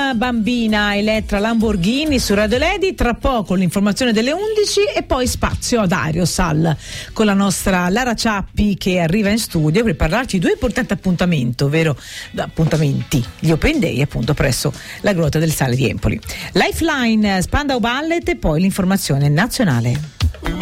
bambina Elettra Lamborghini su Radio Lady, tra poco l'informazione delle 11 e poi spazio ad Aerosal con la nostra Lara Ciappi che arriva in studio per parlarci di due importanti appuntamenti, gli Open Day appunto presso la Grotta del Sale di Empoli. Lifeline, Spandau Ballet e poi l'informazione nazionale.